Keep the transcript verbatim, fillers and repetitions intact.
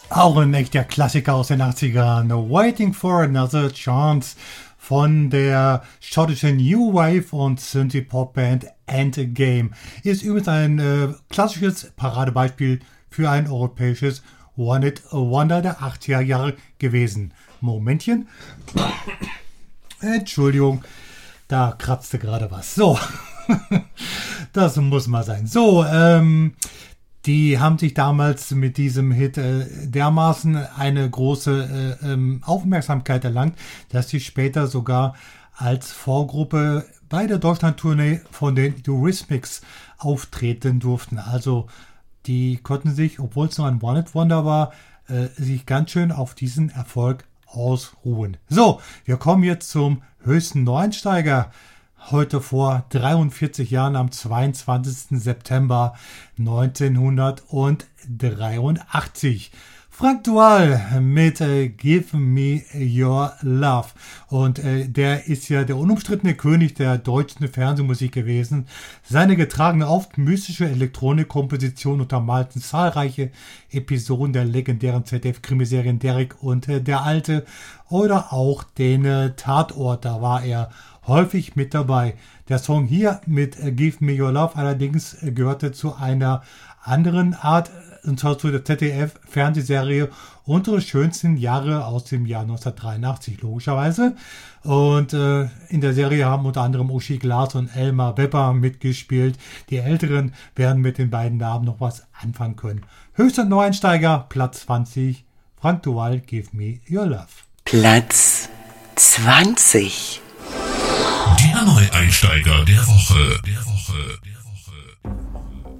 Auch ein echter Klassiker aus den achtzigern. Waiting for Another Chance von der schottischen New Wave und Synthie-Pop-Band Endgame. Ist übrigens ein äh, klassisches Paradebeispiel für ein europäisches One-Hit-Wonder der achtziger Jahre gewesen. Momentchen. Entschuldigung, da kratzte gerade was. So, das muss mal sein. So, ähm... Die haben sich damals mit diesem Hit äh, dermaßen eine große äh, ähm, Aufmerksamkeit erlangt, dass sie später sogar als Vorgruppe bei der Deutschlandtournee von den Eurythmics auftreten durften. Also die konnten sich, obwohl es nur ein One-Hit-Wonder war, äh, sich ganz schön auf diesen Erfolg ausruhen. So, wir kommen jetzt zum höchsten Neueinsteiger. Heute vor dreiundvierzig Jahren, am zweiundzwanzigsten September neunzehnhundertdreiundachtzig. Frank Duval mit äh, Give Me Your Love. Und äh, der ist ja der unumstrittene König der deutschen Fernsehmusik gewesen. Seine getragene, oft mystische Elektronikkomposition untermalten zahlreiche Episoden der legendären Z D F-Krimiserien Derrick und äh, der Alte oder auch den äh, Tatort. Da war er häufig mit dabei. Der Song hier mit äh, Give Me Your Love allerdings äh, gehörte zu einer anderen Art, und zwar zu der Z D F-Fernsehserie Unsere schönsten Jahre aus dem Jahr neunzehnhundertdreiundachtzig, logischerweise. Und äh, in der Serie haben unter anderem Uschi Glas und Elmar Wepper mitgespielt. Die Älteren werden mit den beiden Namen noch was anfangen können. Höchster Neueinsteiger, Platz zwanzig, Frank Duval, Give Me Your Love. Platz zwanzig. Der Neueinsteiger der Woche. Der Woche. Der Woche.